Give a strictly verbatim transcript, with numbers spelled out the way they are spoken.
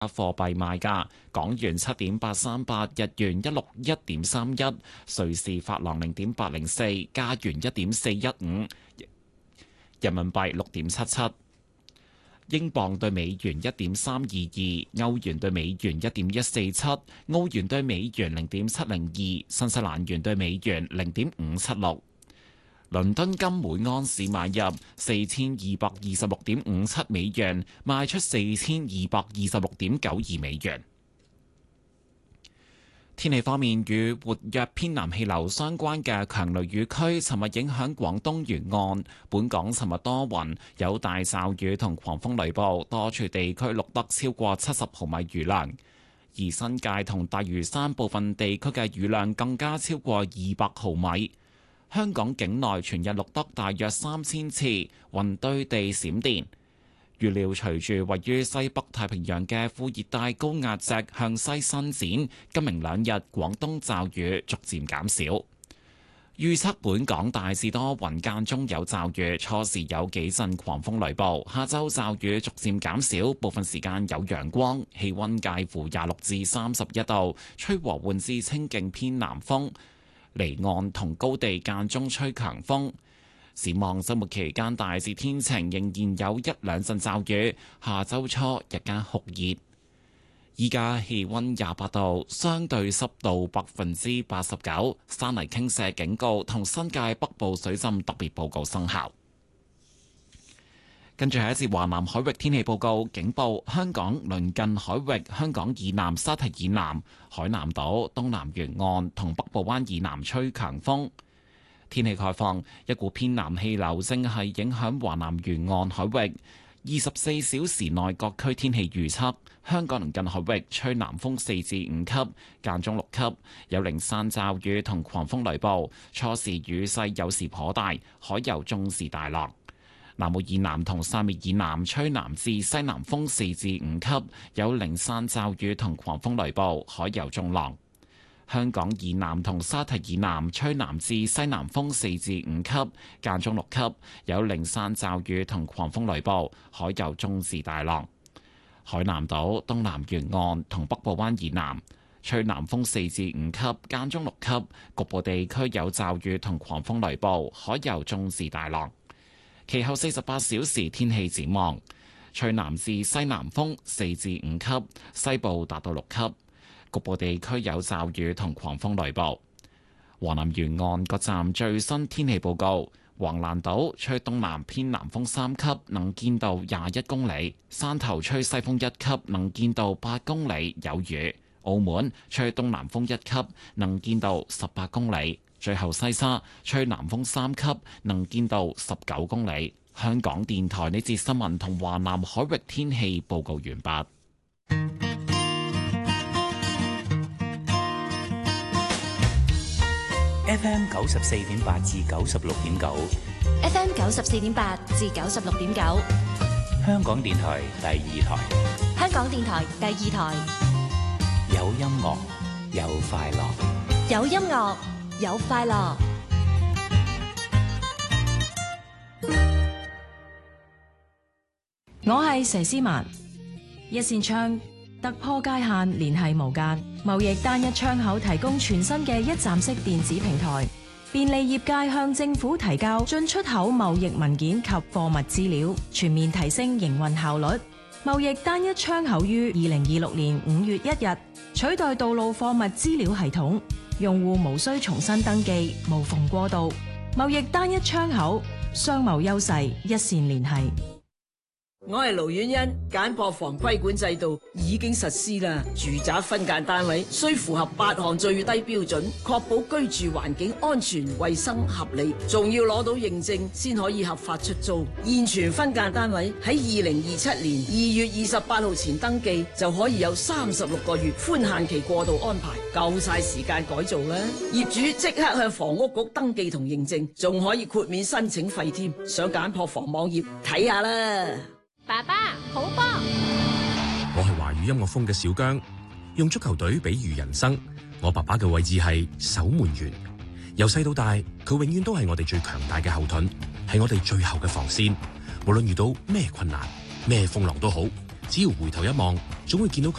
貨幣賣價：港元七點八三八，日元一六一點三一，瑞士法郎零點八零四，加元一點四一五，人民幣六點七七，英鎊對美元一點三二二，歐元對美元一點一四七，澳元對美元零點七零二，新西蘭元對美元零點五七六。倫敦金每安士買入四千二百二十六點五七美元，賣出四千二百二十六點九二美元。天氣方面，與活躍偏南氣流相關嘅強雷雨區，尋日影響廣東沿岸。本港尋日多雲，有大驟雨同狂風雷暴，多處地區錄得超過七十毫米雨量。而新界同大嶼山部分地區嘅雨量更加超過二百毫米。香港境內全日錄得大約三千次雲堆地閃電。預料隨住位於西北太平洋嘅副熱帶高壓脊向西伸展，今明兩日廣東驟雨逐漸減少。預測本港大致多雲間中有驟雨，初時有幾陣狂風雷暴，下週驟雨逐漸減少，部分時間有陽光，氣溫介乎廿六至三十一度，吹和緩至清勁偏南風。離岸同高地間中吹強風，展望週末期間大致天晴，仍然有一兩陣驟雨。下週初日間酷熱，依家氣溫廿八度，相對濕度百分之八十九，山泥傾瀉警告同新界北部水浸特別報告生效。跟住係一節華南海域天氣報告，警報：香港鄰近海域、香港以南沙堤以南、海南島東南沿岸同北部灣以南吹強風。天氣概況：一股偏南氣流正係影響華南沿岸海域。二十四小時內各區天氣預測：香港鄰近海域吹南風四至五級，間中六級，有零散驟雨同狂風雷暴，初時雨勢有時頗大，海有中至大浪。南澳以南同汕尾以南吹南至西南風四至五級，有零散驟雨同狂風雷暴，海有中浪。香港以南同沙堤以南吹南至西南風四至五級，間中六級，有零散驟雨同狂風雷暴，海有中至大浪。海南島東南沿岸同北部灣以南吹南風四至五級，間中六級，局部地區有驟雨同狂風雷暴，海有中至大浪。其後四十八小時天氣展望，吹南至西南風四至五級，西部達到六級，局部地區有驟雨同狂風雷暴。華南沿岸各站最新天氣報告：橫瀾島吹東南偏南風三級，能見度廿一公里；汕頭吹西風一級，能見度八公里，有雨；澳門吹東南風一級，能見度十八公里。最後西沙吹南風三級，能見度十九公里。香港電台呢節新聞同華南海域天氣報告完畢。 F M 九十四點八至九十六點九 ，F M 九十四點八至九十六點九， 香港電台第二台， 香港電台第二台， 有音樂有快樂， 有音樂。有快樂， 我係佘詩曼。一線窗突破界限，聯繫無間，貿易單一窗口提供全新嘅一站式電子平台，便利業界向政府提交進出口貿易文件及貨物資料，全面提升營運效率。貿易單一窗口於二零二六年五月一日取代道路貨物資料系統。用戶無需重新登記，無縫過渡，貿易單一窗口，商貿優勢一線聯繫。 我係盧婉欣，簡樸房規管制度已經實施啦。住宅分間單位需符合八項最低標準，確保居住環境安全、衛生、合理，仲要攞到認證先可以合法出租。現存分間單位喺二零二七年二月二十八號前登記，就可以有三十六個月寬限期過渡安排，夠晒時間改造啦。業主即刻向房屋局登記同認證，仲可以豁免申請費添。上簡樸房網頁睇下啦。 爸爸好波！ 我係華語音樂風嘅小姜，用足球隊比喻人生。我爸爸嘅位置係守門員，由細到大，佢永遠都係我哋最強大嘅後盾，係我哋最後嘅防線。無論遇到咩困難、咩風浪都好， 只要回頭一望，總會見到佢